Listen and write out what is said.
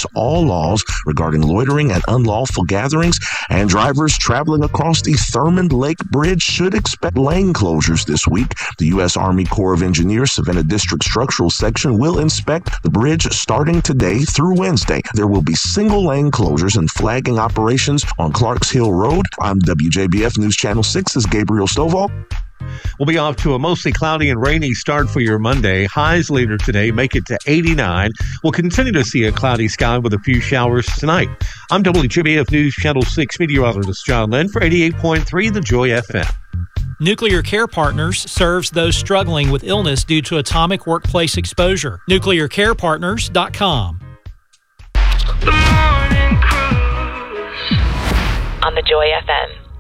enforce all laws regarding loitering and unlawful gatherings, and drivers traveling across the Thurmond Lake Bridge should expect lane closures this week. The U.S. Army Corps of Engineers Savannah District Structural Section will inspect the bridge starting today through Wednesday. There will be single lane closures and flagging operations on Clarks Hill Road. I'm WJBF News Channel 6's Gabriel Stovall. We'll be off to a mostly cloudy and rainy start for your Monday. Highs later today make it to 89. We'll continue to see a cloudy sky with a few showers tonight. I'm WJBF News Channel 6 meteorologist John Lynn for 88.3 The Joy FM. Nuclear Care Partners serves those struggling with illness due to atomic workplace exposure. NuclearCarePartners.com. The morning cruise on the Joy FM.